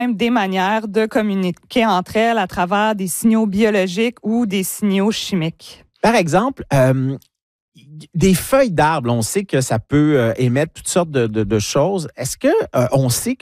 même des manières de communiquer entre elles à travers des signaux biologiques ou des signaux chimiques. Par exemple, des feuilles d'arbres, on sait que ça peut émettre toutes sortes de choses. Est-ce que on sait